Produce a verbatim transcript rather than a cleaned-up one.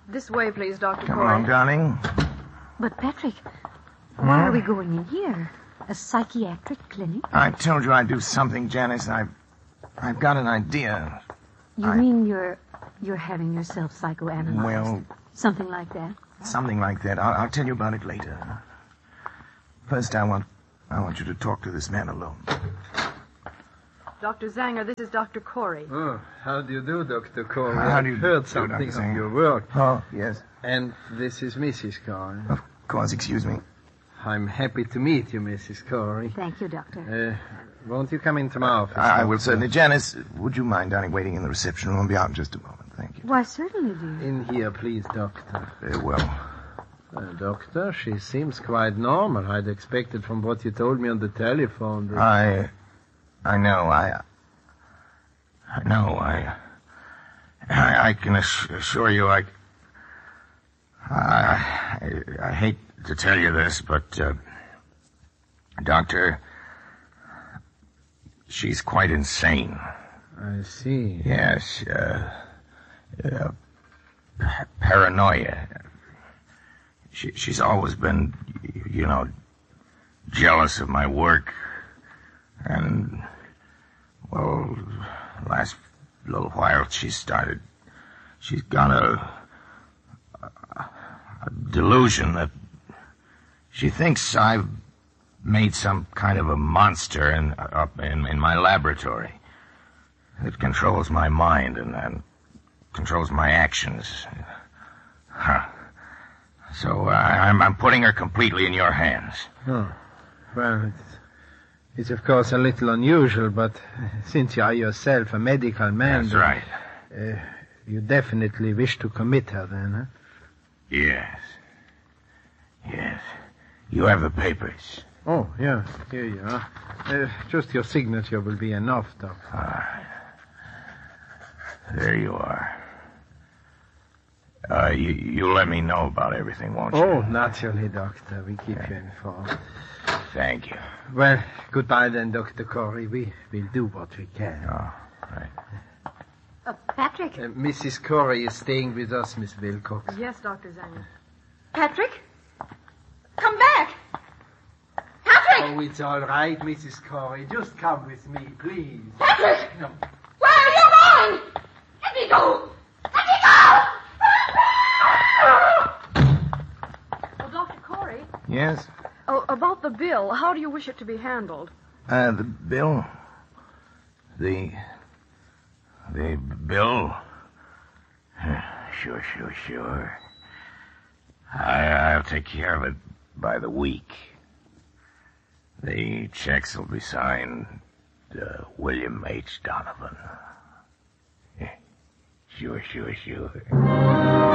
This way, please, Doctor Come Corey. on, darling. But, Patrick, why are we going in here? A psychiatric clinic? I told you I'd do something, Janice. I've, I've got an idea. You I... mean you're you're having yourself psychoanalyzed? Well... Something like that? Something like that. I'll, I'll tell you about it later. First, I want I want you to talk to this man alone. Doctor Zanger, this is Doctor Corey. Oh, how do you do, Doctor Corey? How do you I've heard do, something Doctor of Zanger? your work. Oh, yes. And this is Missus Corey. Of course, excuse me. I'm happy to meet you, Missus Corey. Thank you, Doctor. Uh, won't you come into my office? I, I will certainly. Janice, would you mind, darling, waiting in the reception room? I'll be out in just a moment. Thank you. Why, certainly, dear. In here, please, Doctor. Very well. Uh, doctor, she seems quite normal. I'd expected from what you told me on the telephone that... I... I know, I... I know, I... I, I can ass- assure you, I... I... I... I hate to tell you this, but, uh... Doctor... She's quite insane. I see. Yes, uh... uh pa- paranoia. She, she's always been, you know, jealous of my work. And, well, last little while she started, she's got a, a, a delusion that she thinks I've made some kind of a monster in, up in, in my laboratory. It controls my mind and, and controls my actions. Huh. So uh, I'm, I'm putting her completely in your hands. Oh, well, it's, it's of course a little unusual, but since you are yourself a medical man... That's right. Uh, you definitely wish to commit her then, huh? Yes. Yes. You have the papers. Oh, yeah, here you are. Uh, just your signature will be enough, Doctor. All right. There you are. Uh, you, you let me know about everything, won't you? Oh, naturally, Doctor. We keep you informed. Thank you. Well, goodbye then, Doctor Corey. We will do what we can. Oh, right. Uh, Patrick? Uh, Missus Corey is staying with us, Miss Wilcox. Yes, Doctor Zanger. Patrick? Come back! Patrick! Oh, it's all right, Missus Corey. Just come with me, please. Patrick! No. Where are you going? Let me go! Let me go! Well, Doctor Corey, Yes? oh, about the bill, how do you wish it to be handled? Uh, the bill? The... The bill? Sure, sure, sure. I, I'll take care of it by the week. The checks will be signed, uh, William H. Donovan. Sure, sure, sure.